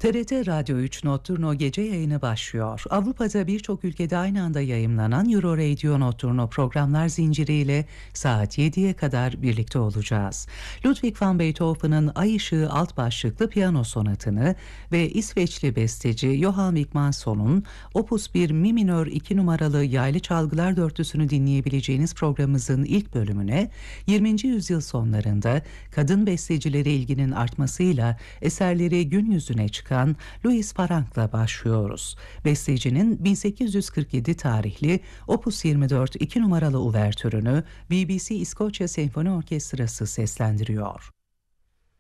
TRT Radyo 3 Notturno gece yayını başlıyor. Avrupa'da birçok ülkede aynı anda yayımlanan Euro Radio Notturno programlar zinciriyle saat 7'ye kadar birlikte olacağız. Ludwig van Beethoven'ın Ay Işığı alt başlıklı piyano sonatını ve İsveçli besteci Johan Wigmansson'un Opus 1 Mi minör 2 numaralı yaylı çalgılar dörtlüsünü dinleyebileceğiniz programımızın ilk bölümüne 20. yüzyıl sonlarında kadın bestecilere ilginin artmasıyla eserleri gün yüzüne çıkan Louise Farrenc'la başlıyoruz. Bestecinin 1847 tarihli Opus 24 2 numaralı uvertürünü BBC İskoçya Senfoni Orkestrası seslendiriyor.